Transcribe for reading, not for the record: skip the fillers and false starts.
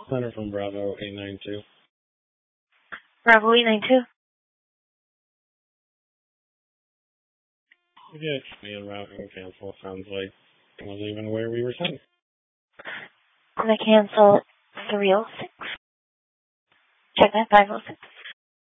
Center from Bravo 892. Bravo 892. Yeah, me and routing cancel. Sounds like it wasn't even where we were sent. I'm going to cancel 306. Check that 506.